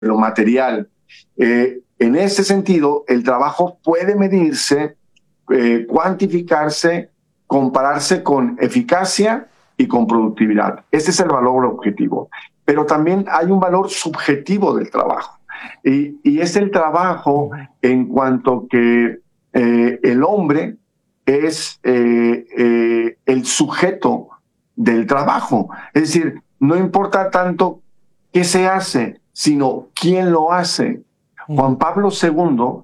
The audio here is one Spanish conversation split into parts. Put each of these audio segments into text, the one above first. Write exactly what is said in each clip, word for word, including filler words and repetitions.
lo material. Eh, en ese sentido, el trabajo puede medirse, eh, cuantificarse, compararse con eficacia y con productividad. Ese es el valor objetivo. Pero también hay un valor subjetivo del trabajo. Y, y es el trabajo en cuanto que eh, el hombre es eh, eh, el sujeto del trabajo. Es decir, no importa tanto qué se hace, sino quién lo hace. Juan Pablo segundo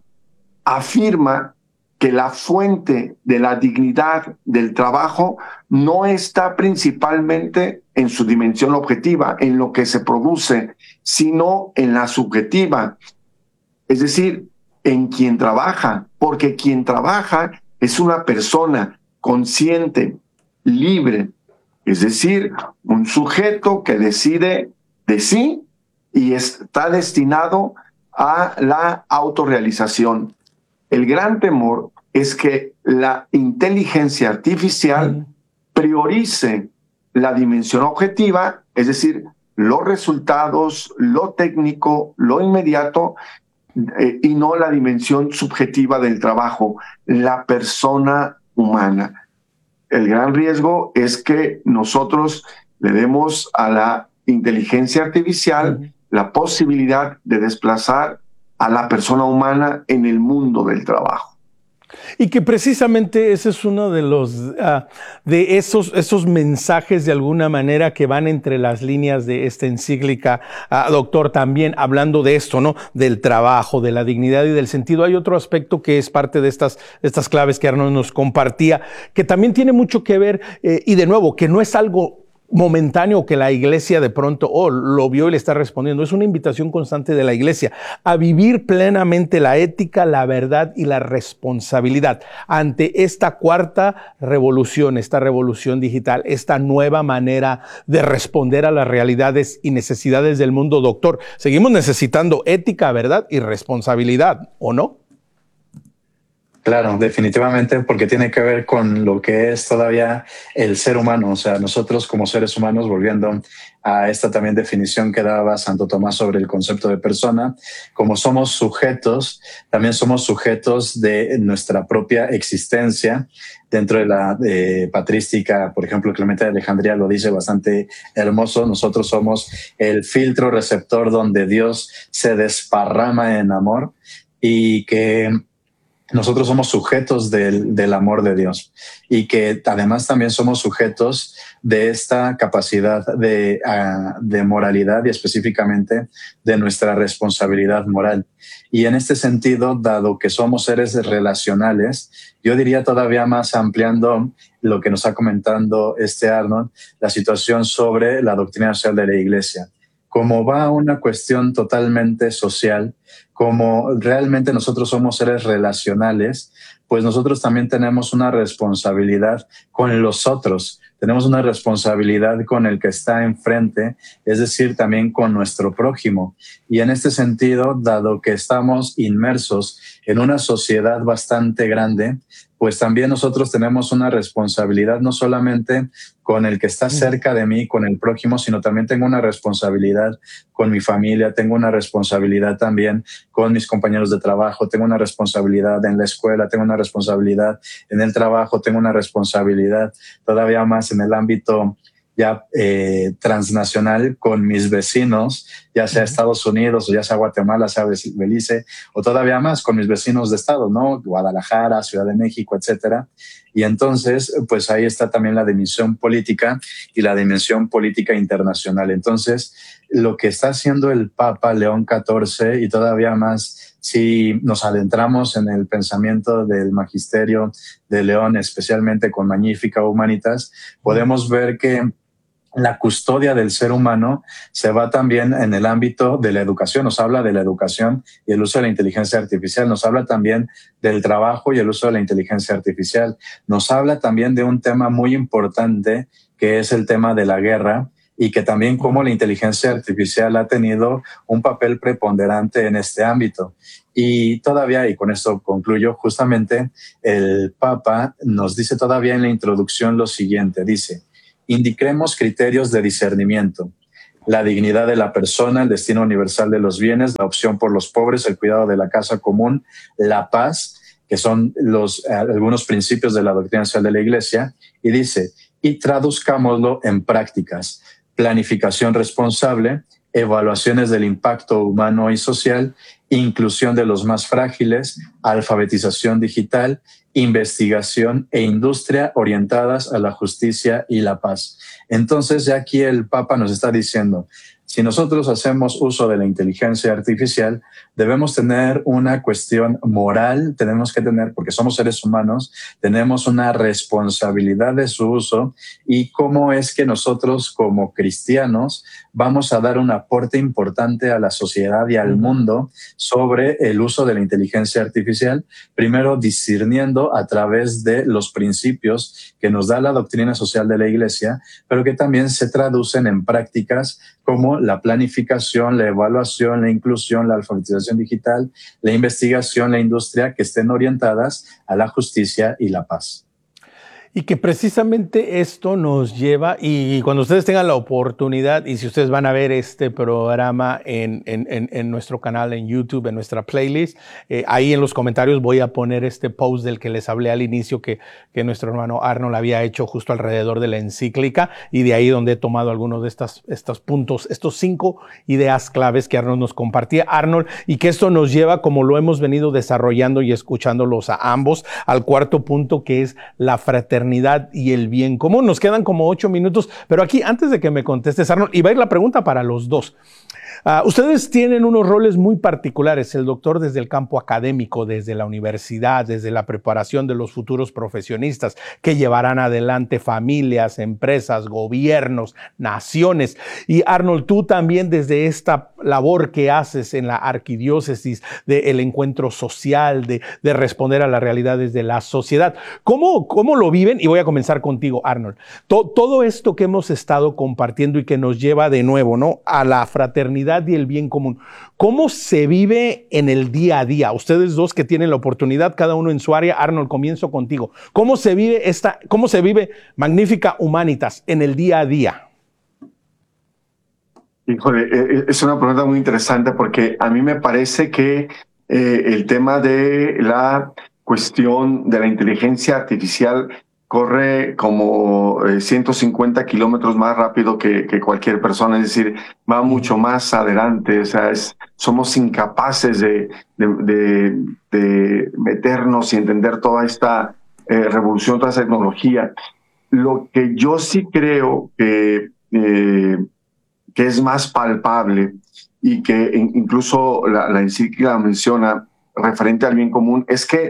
afirma que la fuente de la dignidad del trabajo no está principalmente en su dimensión objetiva, en lo que se produce, sino en la subjetiva, es decir, en quien trabaja, porque quien trabaja es una persona consciente, libre, es decir, un sujeto que decide de sí y está destinado a la autorrealización. El gran temor es que la inteligencia artificial priorice la dimensión objetiva, es decir, los resultados, lo técnico, lo inmediato, eh, y no la dimensión subjetiva del trabajo, la persona humana. El gran riesgo es que nosotros le demos a la inteligencia artificial uh-huh. la posibilidad de desplazar a la persona humana en el mundo del trabajo. Y que precisamente ese es uno de los uh, de esos, esos mensajes de alguna manera que van entre las líneas de esta encíclica, uh, doctor, también hablando de esto, ¿no? Del trabajo, de la dignidad y del sentido. Hay otro aspecto que es parte de estas, estas claves que Arnold nos compartía, que también tiene mucho que ver, eh, y de nuevo, que no es algo momentáneo que la iglesia de pronto oh, lo vio y le está respondiendo. Es una invitación constante de la iglesia a vivir plenamente la ética, la verdad y la responsabilidad ante esta cuarta revolución, esta revolución digital, esta nueva manera de responder a las realidades y necesidades del mundo. Doctor, seguimos necesitando ética, verdad y responsabilidad, ¿o no? Claro, definitivamente, porque tiene que ver con lo que es todavía el ser humano. O sea, nosotros como seres humanos, volviendo a esta también definición que daba Santo Tomás sobre el concepto de persona, como somos sujetos, también somos sujetos de nuestra propia existencia. Dentro de la eh, patrística, por ejemplo, Clemente de Alejandría lo dice bastante hermoso. Nosotros somos el filtro receptor donde Dios se desparrama en amor y que nosotros somos sujetos del, del amor de Dios y que además también somos sujetos de esta capacidad de, uh, de moralidad y específicamente de nuestra responsabilidad moral. Y en este sentido, dado que somos seres relacionales, yo diría todavía más ampliando lo que nos está comentando este Arnold, la situación sobre la doctrina social de la Iglesia. Como va a una cuestión totalmente social, como realmente nosotros somos seres relacionales, pues nosotros también tenemos una responsabilidad con los otros, tenemos una responsabilidad con el que está enfrente, es decir, también con nuestro prójimo. Y en este sentido, dado que estamos inmersos en una sociedad bastante grande, pues también nosotros tenemos una responsabilidad no solamente con el que está cerca de mí, con el prójimo, sino también tengo una responsabilidad con mi familia, tengo una responsabilidad también con mis compañeros de trabajo, tengo una responsabilidad en la escuela, tengo una responsabilidad en el trabajo, tengo una responsabilidad todavía más en el ámbito ya eh, transnacional con mis vecinos, ya sea Estados Unidos o ya sea Guatemala, sea Belice, o todavía más con mis vecinos de estado, ¿no? Guadalajara, Ciudad de México, etcétera. Y entonces, pues ahí está también la dimensión política y la dimensión política internacional. Entonces, lo que está haciendo el Papa León catorce y todavía más si nos adentramos en el pensamiento del magisterio de León, especialmente con Magnificat Humanitas, podemos ver que la custodia del ser humano se va también en el ámbito de la educación. Nos habla de la educación y el uso de la inteligencia artificial. Nos habla también del trabajo y el uso de la inteligencia artificial. Nos habla también de un tema muy importante que es el tema de la guerra y que también cómo la inteligencia artificial ha tenido un papel preponderante en este ámbito. Y todavía, y con esto concluyo, justamente el Papa nos dice todavía en la introducción lo siguiente, dice: indiquemos criterios de discernimiento. la dignidad de la persona, el destino universal de los bienes, la opción por los pobres, el cuidado de la casa común, la paz, que son los, eh, algunos principios de la doctrina social de la Iglesia, y dice, y traduzcámoslo en prácticas, planificación responsable, evaluaciones del impacto humano y social, inclusión de los más frágiles, alfabetización digital, investigación e industria orientadas a la justicia y la paz. Entonces, ya aquí el Papa nos está diciendo, si nosotros hacemos uso de la inteligencia artificial, debemos tener una cuestión moral, tenemos que tener, porque somos seres humanos, tenemos una responsabilidad de su uso y cómo es que nosotros como cristianos vamos a dar un aporte importante a la sociedad y al mundo sobre el uso de la inteligencia artificial, primero discerniendo a través de los principios que nos da la doctrina social de la Iglesia, pero que también se traducen en prácticas como la planificación, la evaluación, la inclusión, la alfabetización digital, la investigación, la industria, que estén orientadas a la justicia y la paz. Y que precisamente esto nos lleva, y cuando ustedes tengan la oportunidad, y si ustedes van a ver este programa en, en, en, en nuestro canal en YouTube, en nuestra playlist, eh, ahí en los comentarios voy a poner este post del que les hablé al inicio que, que nuestro hermano Arnold había hecho justo alrededor de la encíclica, y de ahí donde he tomado algunos de estas, estos puntos, estos cinco ideas claves que Arnold nos compartía. Arnold, y que esto nos lleva, como lo hemos venido desarrollando y escuchándolos a ambos, al cuarto punto, que es la fraternidad y el bien común. Nos quedan como ocho minutos, pero aquí, antes de que me contestes, Arnold, y va a ir la pregunta para los dos. Uh, ustedes tienen unos roles muy particulares, el doctor desde el campo académico, desde la universidad, desde la preparación de los futuros profesionistas que llevarán adelante familias, empresas, gobiernos, naciones. Y Arnold, tú también desde esta labor que haces en la arquidiócesis del encuentro social, de, de responder a las realidades de la sociedad. ¿Cómo, cómo lo viven? Y voy a comenzar contigo, Arnold. To, todo esto que hemos estado compartiendo y que nos lleva de nuevo, ¿no?, a la fraternidad y el bien común. ¿Cómo se vive en el día a día? Ustedes dos que tienen la oportunidad, cada uno en su área. Arnold, comienzo contigo. ¿Cómo se vive esta, cómo se vive Magnificat Humanitas en el día a día? Híjole, es una pregunta muy interesante porque a mí me parece que eh, el tema de la cuestión de la inteligencia artificial corre como eh, ciento cincuenta kilómetros más rápido que, que cualquier persona, es decir, va mucho más adelante. O sea, es, somos incapaces de, de, de, de meternos y entender toda esta eh, revolución, toda esa tecnología. Lo que yo sí creo que, eh, que es más palpable y que incluso la, la encíclica menciona referente al bien común es que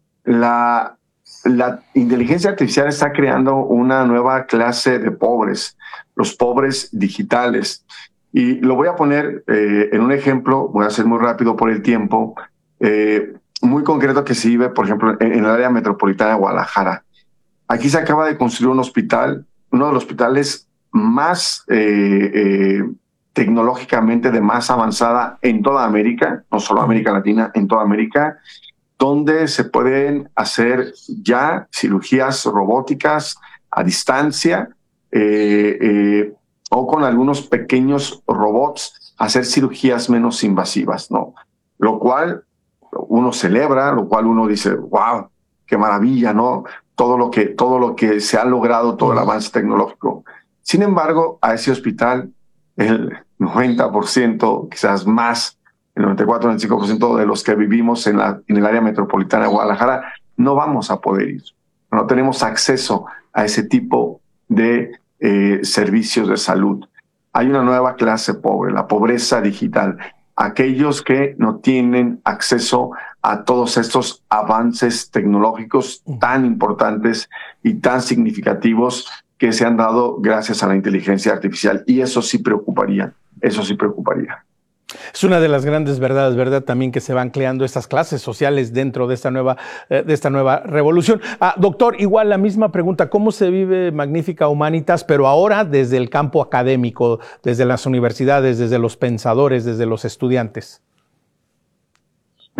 la La inteligencia artificial está creando una nueva clase de pobres, los pobres digitales. Y lo voy a poner eh, en un ejemplo, voy a ser muy rápido por el tiempo, eh, muy concreto que se vive, por ejemplo, en, en el área metropolitana de Guadalajara. Aquí se acaba de construir un hospital, uno de los hospitales más eh, eh, tecnológicamente de más avanzada en toda América, no solo América Latina, en toda América, donde se pueden hacer ya cirugías robóticas a distancia eh, eh, o con algunos pequeños robots hacer cirugías menos invasivas, ¿no? Lo cual uno celebra, lo cual uno dice, wow, qué maravilla, ¿no? Todo lo que, todo lo que se ha logrado, todo el avance tecnológico. Sin embargo, a ese hospital, el noventa por ciento, quizás más, el noventa y cuatro, noventa y cinco por ciento de los que vivimos en, la, en el área metropolitana de Guadalajara, no vamos a poder ir. No tenemos acceso a ese tipo de eh, servicios de salud. Hay una nueva clase pobre, la pobreza digital. Aquellos que no tienen acceso a todos estos avances tecnológicos tan importantes y tan significativos que se han dado gracias a la inteligencia artificial. Y eso sí preocuparía, eso sí preocuparía. Es una de las grandes verdades, ¿verdad? También que se van creando estas clases sociales dentro de esta nueva, eh, de esta nueva revolución. Ah, doctor, igual la misma pregunta, ¿cómo se vive Magnificat Humanitas, pero ahora desde el campo académico, desde las universidades, desde los pensadores, desde los estudiantes?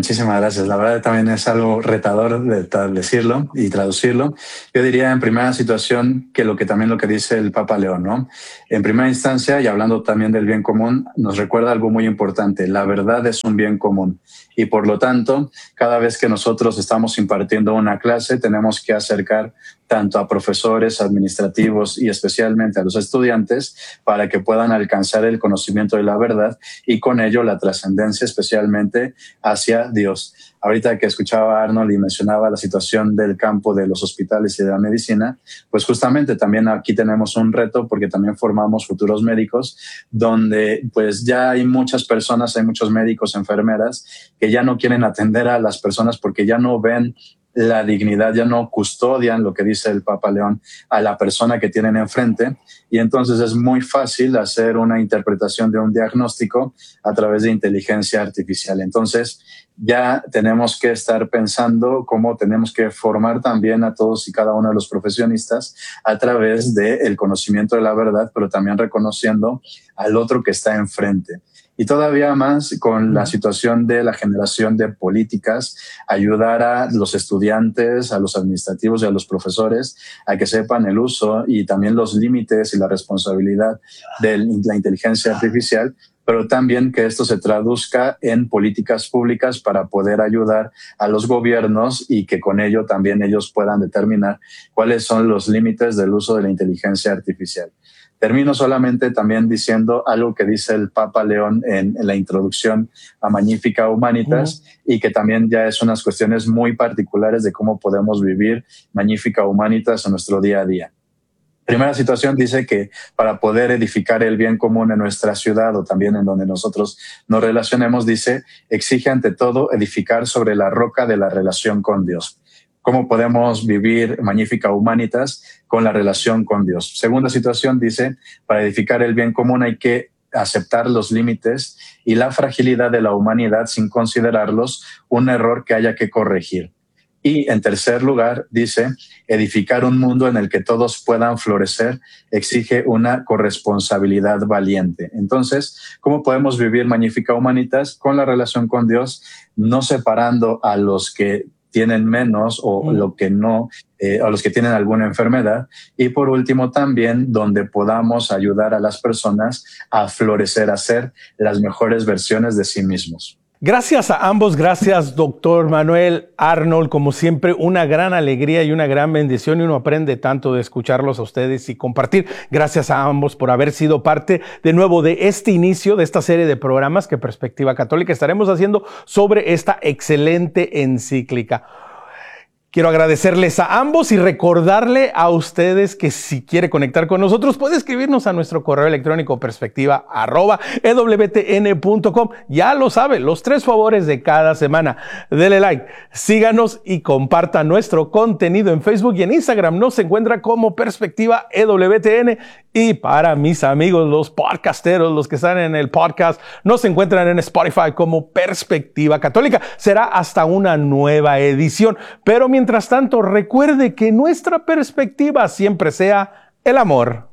Muchísimas gracias. La verdad también es algo retador de decirlo y traducirlo. Yo diría en primera situación que lo que también lo que dice el Papa León, ¿no? En primera instancia, y hablando también del bien común, nos recuerda algo muy importante. La verdad es un bien común. Y por lo tanto, cada vez que nosotros estamos impartiendo una clase, tenemos que acercar tanto a profesores, administrativos y especialmente a los estudiantes para que puedan alcanzar el conocimiento de la verdad y con ello la trascendencia especialmente hacia Dios. Ahorita que escuchaba a Arnold y mencionaba la situación del campo de los hospitales y de la medicina, pues justamente también aquí tenemos un reto porque también formamos futuros médicos donde pues ya hay muchas personas, hay muchos médicos, enfermeras que ya no quieren atender a las personas porque ya no ven la dignidad, ya no custodian lo que dice el Papa León a la persona que tienen enfrente y entonces es muy fácil hacer una interpretación de un diagnóstico a través de inteligencia artificial. Entonces ya tenemos que estar pensando cómo tenemos que formar también a todos y cada uno de los profesionistas a través del conocimiento de la verdad, pero también reconociendo al otro que está enfrente. Y todavía más con la situación de la generación de políticas, ayudar a los estudiantes, a los administrativos y a los profesores a que sepan el uso y también los límites y la responsabilidad de la inteligencia artificial, pero también que esto se traduzca en políticas públicas para poder ayudar a los gobiernos y que con ello también ellos puedan determinar cuáles son los límites del uso de la inteligencia artificial. Termino solamente también diciendo algo que dice el Papa León en, en la introducción a Magnificat Humanitas uh-huh. y que también ya es unas cuestiones muy particulares de cómo podemos vivir Magnificat Humanitas en nuestro día a día. Primera situación dice que para poder edificar el bien común en nuestra ciudad o también en donde nosotros nos relacionemos, dice, exige ante todo edificar sobre la roca de la relación con Dios. ¿Cómo podemos vivir Magnificat Humanitas con la relación con Dios? Segunda situación dice, para edificar el bien común hay que aceptar los límites y la fragilidad de la humanidad sin considerarlos un error que haya que corregir. Y en tercer lugar, dice, edificar un mundo en el que todos puedan florecer exige una corresponsabilidad valiente. Entonces, ¿cómo podemos vivir Magnificat Humanitas con la relación con Dios, no separando a los que tienen menos o mm. lo que no, eh, a los que tienen alguna enfermedad? Y por último también donde podamos ayudar a las personas a florecer, a ser las mejores versiones de sí mismos. Gracias a ambos, gracias doctor Manuel, Arnold, como siempre una gran alegría y una gran bendición y uno aprende tanto de escucharlos a ustedes y compartir. Gracias a ambos por haber sido parte de nuevo de este inicio de esta serie de programas que Perspectiva Católica estaremos haciendo sobre esta excelente encíclica. Quiero agradecerles a ambos y recordarle a ustedes que si quiere conectar con nosotros puede escribirnos a nuestro correo electrónico perspectiva arroba ewtn punto com. Ya lo sabe, los tres favores de cada semana. Dele like, síganos y comparta nuestro contenido en Facebook y en Instagram. Nos encuentra como Perspectiva E W T N. Y para mis amigos, los podcasteros, los que están en el podcast, nos encuentran en Spotify como Perspectiva Católica. Será hasta una nueva edición. Pero mientras tanto, recuerde que nuestra perspectiva siempre sea el amor.